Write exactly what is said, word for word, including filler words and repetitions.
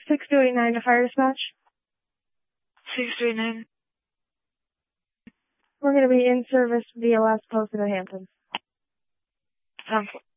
six two eight nine to fire dispatch. six two eight nine. We're going to be in service via last posted at Hampton. Um,